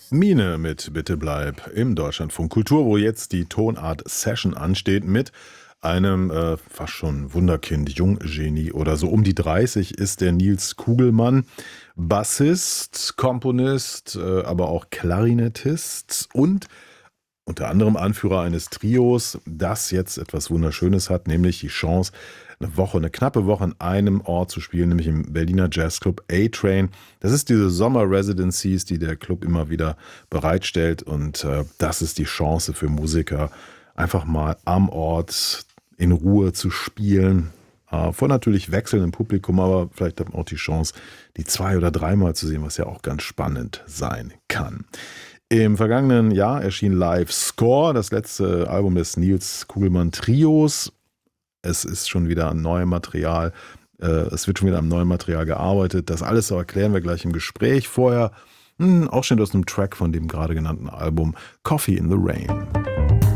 Mine mit Bitte bleib im Deutschlandfunk Kultur, wo jetzt die Tonart Session ansteht mit einem fast schon Wunderkind, Junggenie oder so um die 30 ist der Nils Kugelmann, Bassist, Komponist, aber auch Klarinettist und unter anderem Anführer eines Trios, das jetzt etwas Wunderschönes hat, nämlich die Chance, eine knappe Woche an einem Ort zu spielen, nämlich im Berliner Jazzclub A-Train. Das ist diese Sommer-Residencies, die der Club immer wieder bereitstellt und das ist die Chance für Musiker, einfach mal am Ort in Ruhe zu spielen. Vor natürlich wechselndem Publikum, aber vielleicht hat man auch die Chance, die 2- oder dreimal zu sehen, was ja auch ganz spannend sein kann. Im vergangenen Jahr erschien Live Score, das letzte Album des Nils Kugelmann Trios. Es ist schon wieder an neuem Material, es wird schon wieder am neuen Material gearbeitet. Das alles erklären wir gleich im Gespräch. Vorher Ausschnitt aus einem Track von dem gerade genannten Album Coffee in the Rain.